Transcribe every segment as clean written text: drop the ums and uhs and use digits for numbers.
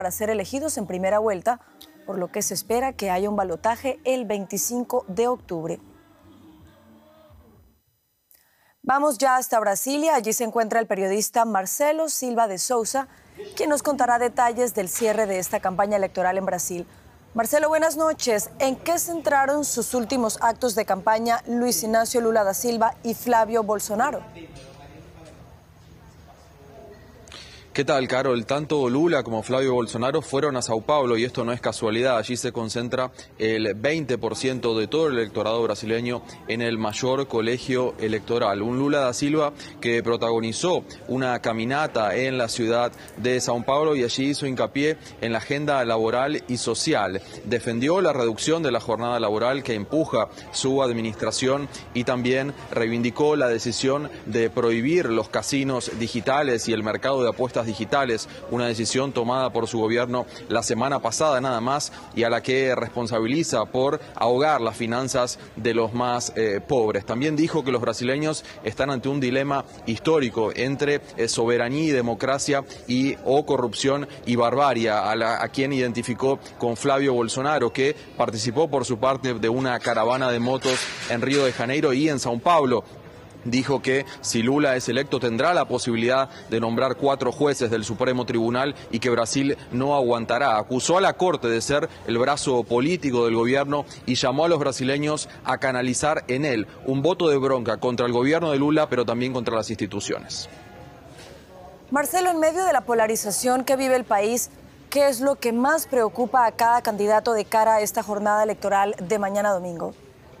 para ser elegidos en primera vuelta, por lo que se espera que haya un balotaje el 25 de octubre. Vamos ya hasta Brasilia. Allí se encuentra el periodista Marcelo Silva de Souza, quien nos contará detalles del cierre de esta campaña electoral en Brasil. Marcelo, buenas noches. ¿En qué centraron sus últimos actos de campaña Luis Inácio Lula da Silva y Flavio Bolsonaro? ¿Qué tal, Carol? Tanto Lula como Flavio Bolsonaro fueron a Sao Paulo y esto no es casualidad. Allí se concentra el 20% de todo el electorado brasileño en el mayor colegio electoral. Un Lula da Silva que protagonizó una caminata en la ciudad de Sao Paulo y allí hizo hincapié en la agenda laboral y social. Defendió la reducción de la jornada laboral que empuja su administración y también reivindicó la decisión de prohibir los casinos digitales y el mercado de apuestas digitales, una decisión tomada por su gobierno la semana pasada nada más y a la que responsabiliza por ahogar las finanzas de los más pobres. También dijo que los brasileños están ante un dilema histórico entre soberanía y democracia o corrupción y barbarie, a quien identificó con Flavio Bolsonaro, que participó por su parte de una caravana de motos en Río de Janeiro y en Sao Paulo. Dijo que si Lula es electo tendrá la posibilidad de nombrar 4 jueces del Supremo Tribunal y que Brasil no aguantará. Acusó a la Corte de ser el brazo político del gobierno y llamó a los brasileños a canalizar en él un voto de bronca contra el gobierno de Lula, pero también contra las instituciones. Marcelo, en medio de la polarización que vive el país, ¿qué es lo que más preocupa a cada candidato de cara a esta jornada electoral de mañana domingo?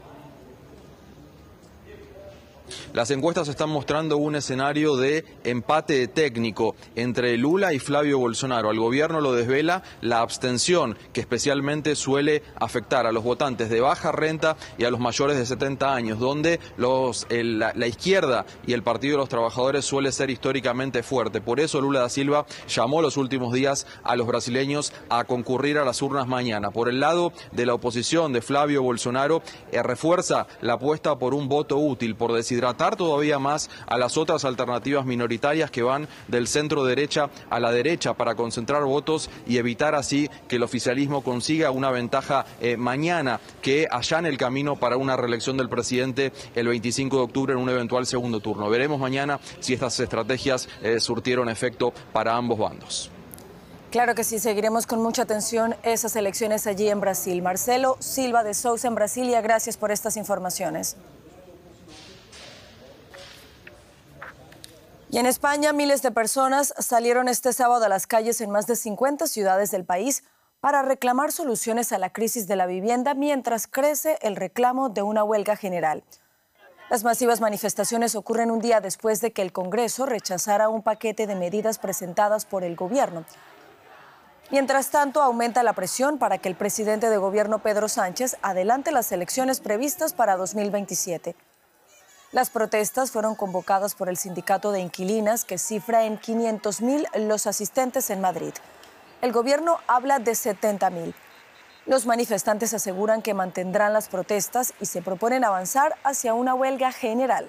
Las encuestas están mostrando un escenario de empate técnico entre Lula y Flavio Bolsonaro. Al gobierno lo desvela la abstención, que especialmente suele afectar a los votantes de baja renta y a los mayores de 70 años, donde la izquierda y el Partido de los Trabajadores suele ser históricamente fuerte. Por eso Lula da Silva llamó los últimos días a los brasileños a concurrir a las urnas mañana. Por el lado de la oposición de Flavio Bolsonaro, refuerza la apuesta por un voto útil, por deshidratar todavía más a las otras alternativas minoritarias que van del centro derecha a la derecha para concentrar votos y evitar así que el oficialismo consiga una ventaja mañana que allane el camino para una reelección del presidente el 25 de octubre en un eventual segundo turno. Veremos mañana si estas estrategias surtieron efecto para ambos bandos. Claro que sí, seguiremos con mucha atención esas elecciones allí en Brasil. Marcelo Silva de Souza en Brasilia, gracias por estas informaciones. Y en España, miles de personas salieron este sábado a las calles en más de 50 ciudades del país para reclamar soluciones a la crisis de la vivienda mientras crece el reclamo de una huelga general. Las masivas manifestaciones ocurren un día después de que el Congreso rechazara un paquete de medidas presentadas por el gobierno. Mientras tanto, aumenta la presión para que el presidente de gobierno, Pedro Sánchez, adelante las elecciones previstas para 2027. Las protestas fueron convocadas por el sindicato de inquilinas, que cifra en 500.000 los asistentes en Madrid. El gobierno habla de 70.000. Los manifestantes aseguran que mantendrán las protestas y se proponen avanzar hacia una huelga general.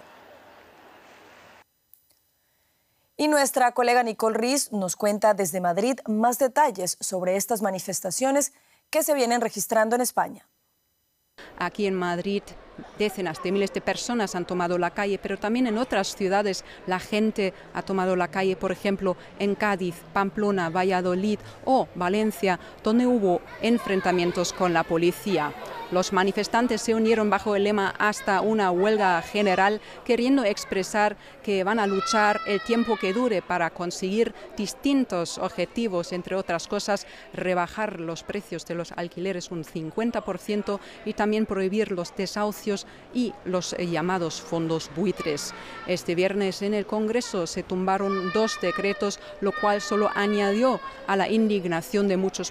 Y nuestra colega Nicole Riz nos cuenta desde Madrid más detalles sobre estas manifestaciones que se vienen registrando en España. Aquí en Madrid, decenas de miles de personas han tomado la calle, pero también en otras ciudades la gente ha tomado la calle, por ejemplo, en Cádiz, Pamplona, Valladolid o Valencia, donde hubo enfrentamientos con la policía. Los manifestantes se unieron bajo el lema hasta una huelga general, queriendo expresar que van a luchar el tiempo que dure para conseguir distintos objetivos, entre otras cosas, rebajar los precios de los alquileres un 50% y también prohibir los desahucios y los llamados fondos buitres. Este viernes en el Congreso se tumbaron 2 decretos, lo cual solo añadió a la indignación de muchos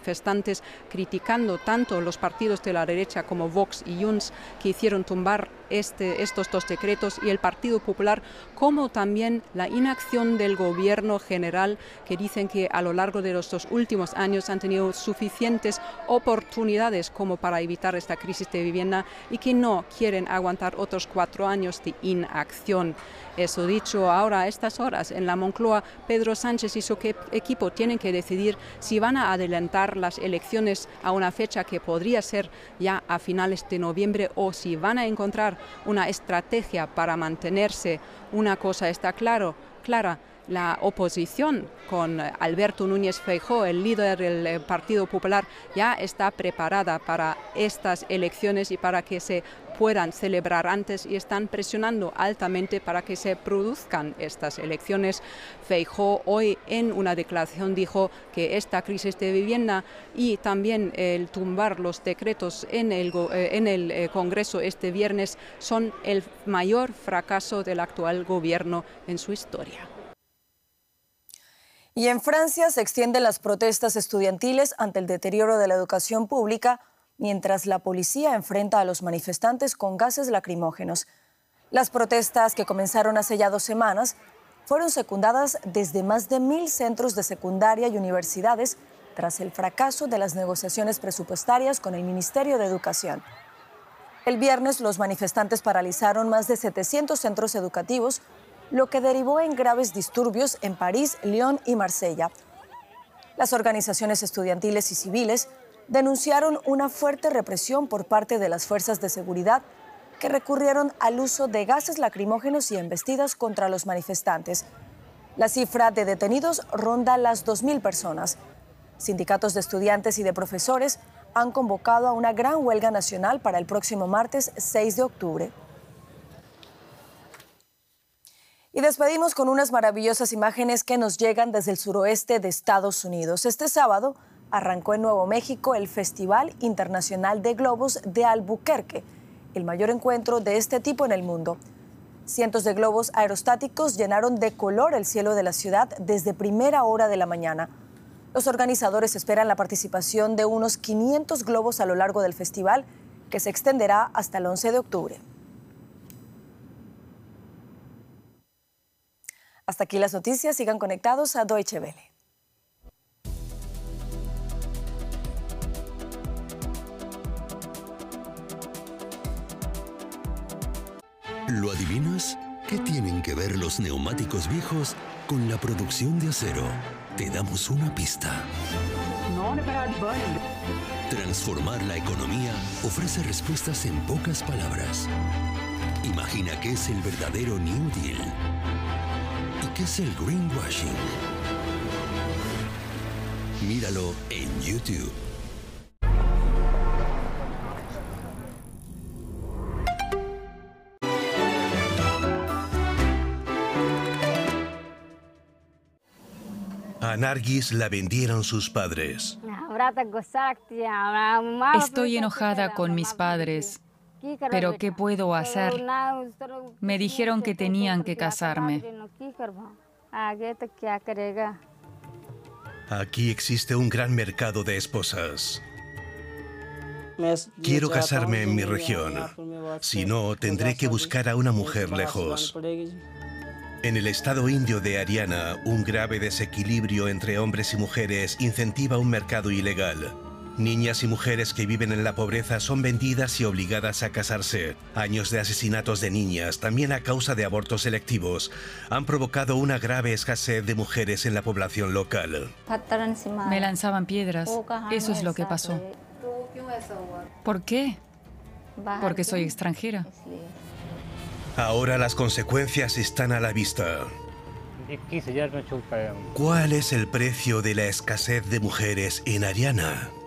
manifestantes criticando tanto los partidos de la derecha como Vox y Junts, que hicieron tumbar estos dos decretos y el Partido Popular, como también la inacción del gobierno general, que dicen que a lo largo de los 2 últimos años han tenido suficientes oportunidades como para evitar esta crisis de vivienda y que no quieren aguantar otros 4 años de inacción. Eso dicho, ahora a estas horas en la Moncloa, Pedro Sánchez y su equipo tienen que decidir si van a adelantar las elecciones a una fecha que podría ser ya a finales de noviembre o si van a encontrar una estrategia para mantenerse. Una cosa está clara. La oposición con Alberto Núñez Feijóo, el líder del Partido Popular, ya está preparada para estas elecciones y para que se puedan celebrar antes y están presionando altamente para que se produzcan estas elecciones. Feijóo hoy en una declaración dijo que esta crisis de vivienda y también el tumbar los decretos en el Congreso este viernes son el mayor fracaso del actual gobierno en su historia. Y en Francia se extienden las protestas estudiantiles ante el deterioro de la educación pública, mientras la policía enfrenta a los manifestantes con gases lacrimógenos. Las protestas, que comenzaron hace ya 2 semanas, fueron secundadas desde más de 1000 centros de secundaria y universidades tras el fracaso de las negociaciones presupuestarias con el Ministerio de Educación. El viernes, los manifestantes paralizaron más de 700 centros educativos, lo que derivó en graves disturbios en París, Lyon y Marsella. Las organizaciones estudiantiles y civiles denunciaron una fuerte represión por parte de las fuerzas de seguridad que recurrieron al uso de gases lacrimógenos y embestidas contra los manifestantes. La cifra de detenidos ronda las 2000 personas. Sindicatos de estudiantes y de profesores han convocado a una gran huelga nacional para el próximo martes 6 de octubre. Y despedimos con unas maravillosas imágenes que nos llegan desde el suroeste de Estados Unidos. Este sábado arrancó en Nuevo México el Festival Internacional de Globos de Albuquerque, el mayor encuentro de este tipo en el mundo. Cientos de globos aerostáticos llenaron de color el cielo de la ciudad desde primera hora de la mañana. Los organizadores esperan la participación de unos 500 globos a lo largo del festival, que se extenderá hasta el 11 de octubre. Hasta aquí las noticias. Sigan conectados a Deutsche Welle. ¿Lo adivinas? ¿Qué tienen que ver los neumáticos viejos con la producción de acero? Te damos una pista. Transformar la economía ofrece respuestas en pocas palabras. Imagina qué es el verdadero New Deal. ¿Y qué es el greenwashing? Míralo en YouTube. A Nargis la vendieron sus padres. Estoy enojada con mis padres, pero ¿qué puedo hacer? Me dijeron que tenían que casarme. Aquí existe un gran mercado de esposas. Quiero casarme en mi región. Si no, tendré que buscar a una mujer lejos. En el estado indio de Haryana, un grave desequilibrio entre hombres y mujeres incentiva un mercado ilegal. Niñas y mujeres que viven en la pobreza son vendidas y obligadas a casarse. Años de asesinatos de niñas, también a causa de abortos selectivos, han provocado una grave escasez de mujeres en la población local. Me lanzaban piedras. Eso es lo que pasó. ¿Por qué? Porque soy extranjera. Ahora las consecuencias están a la vista. ¿Cuál es el precio de la escasez de mujeres en Haryana?